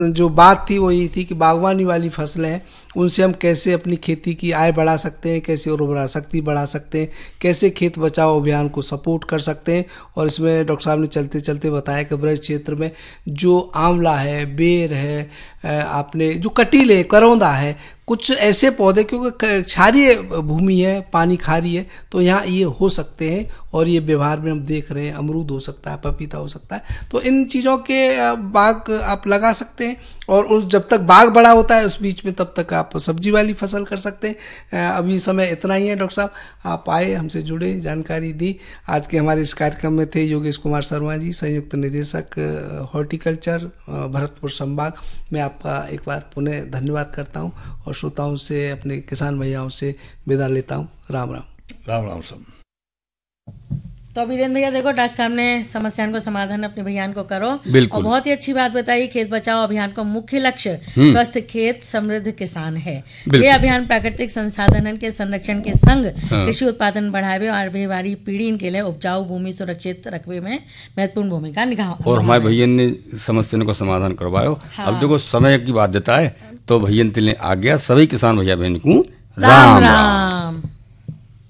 जो बात थी वो ये थी कि बागवानी वाली फसलें हैं उनसे हम कैसे अपनी खेती की आय बढ़ा सकते हैं, कैसे उर्वरा शक्ति बढ़ा सकते हैं, कैसे खेत बचाओ अभियान को सपोर्ट कर सकते हैं। और इसमें डॉक्टर साहब ने चलते चलते बताया कि ब्रज क्षेत्र में जो आंवला है, बेर है, आपने जो कटील है, करौंदा है, कुछ ऐसे पौधे, क्योंकि क्षारीय भूमि है, पानी खारी है, तो यहाँ ये हो सकते हैं। और ये व्यवहार में हम देख रहे हैं, अमरूद हो सकता है, पपीता हो सकता है, तो इन चीज़ों के बाग आप लगा सकते हैं। और उस जब तक बाग बड़ा होता है उस बीच में तब तक आप सब्जी वाली फसल कर सकते हैं। अभी समय इतना ही है। डॉक्टर साहब आप आए, हमसे जुड़े, जानकारी दी। आज के हमारे इस कार्यक्रम में थे योगेश कुमार शर्मा जी, संयुक्त निदेशक हॉर्टिकल्चर, भरतपुर संभाग। मैं आपका एक बार पुनः धन्यवाद करता हूँ और श्रोताओं से, अपने किसान भैयाओं से विदा लेता हूँ। राम राम। राम राम सब। तो वीरेंद्र भैया देखो, डॉक्टर साहब ने समस्याओं को समाधान अपने भैयान को करो। बिल्कुल। और बहुत ही अच्छी बात बताई। खेत बचाओ अभियान का मुख्य लक्ष्य स्वस्थ खेत समृद्ध किसान है। ये अभियान प्राकृतिक संसाधनन के संरक्षण के संग कृषि उत्पादन बढ़ावे और व्यवहारिक पीढ़ी के लिए उपजाऊ भूमि सुरक्षित रखने में महत्वपूर्ण भूमिका निभा। और हमारे भैया ने समस्याओं को समाधान करवायो। अब देखो समय की बाध्यता है, तो भैया ने आ गया। सभी किसान भैया बहन को राम राम।